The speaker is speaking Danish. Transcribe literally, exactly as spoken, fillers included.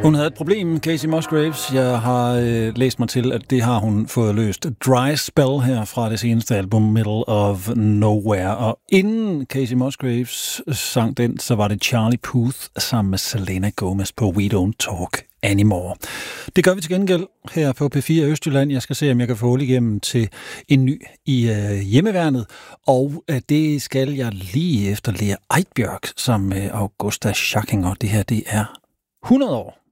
Hun havde et problem, Kacey Musgraves. Jeg har øh, læst mig til, at det har hun fået løst. Dry Spell her fra det seneste album, Middle of Nowhere. Og inden Kacey Musgraves sang den, så var det Charlie Puth sammen med Selena Gomez på We Don't Talk Anymore. Det gør vi til gengæld her på P fire Østjylland. Jeg skal se, om jeg kan få hul igennem til en ny i øh, hjemmeværnet. Og øh, det skal jeg lige efter Lea Eidbjørk som øh, Augusta Schackinger. Det her, det er hundrede år